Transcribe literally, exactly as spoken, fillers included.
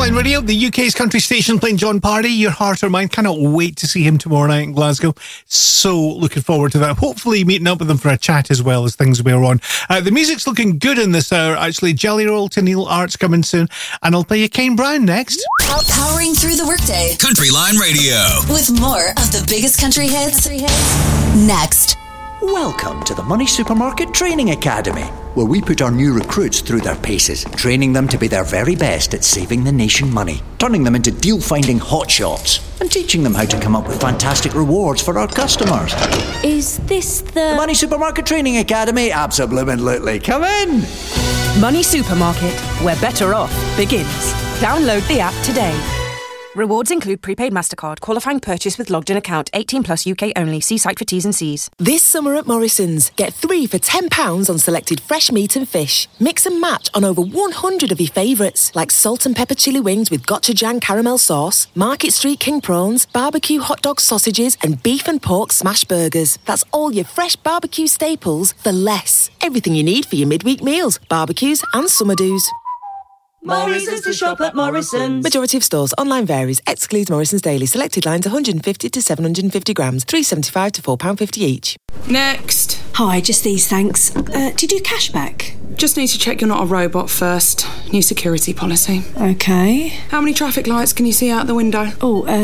Line Radio, the U K's country station, playing John Pardy, Your Heart or Mine. Cannot wait to see him tomorrow night in Glasgow. So looking forward to that. Hopefully meeting up with him for a chat as well as things wear on. Uh, the music's looking good in this hour, actually. Jelly Roll to Neil Art's coming soon. And I'll play you Kane Brown next. Powering through the workday. Country Line Radio. With more of the biggest country hits. Next. Welcome to the Money Supermarket Training Academy, where we put our new recruits through their paces, training them to be their very best at saving the nation money, turning them into deal-finding hotshots, and teaching them how to come up with fantastic rewards for our customers. Is this the... The Money Supermarket Training Academy? Absolutely. Come in! Money Supermarket, where better off begins. Download the app today. Rewards include prepaid MasterCard, qualifying purchase with logged in account, eighteen plus U K only. See site for T's and C's. This summer at Morrison's, get three for ten pounds on selected fresh meat and fish. Mix and match on over one hundred of your favourites, like salt and pepper chili wings with gochujang caramel sauce, Market Street king prawns, barbecue hot dog sausages, and beef and pork smash burgers. That's all your fresh barbecue staples for less. Everything you need for your midweek meals, barbecues and summer do's. Morrison's to shop at Morrison's. Majority of stores. Online varies. Excludes Morrison's Daily. Selected lines one hundred fifty to seven hundred fifty grams. three pounds seventy-five to four pounds fifty each. Next. Hi, just these, thanks. Uh, do you do cashback? Just need to check you're not a robot first. New security policy. Okay. How many traffic lights can you see out the window? Oh, uh...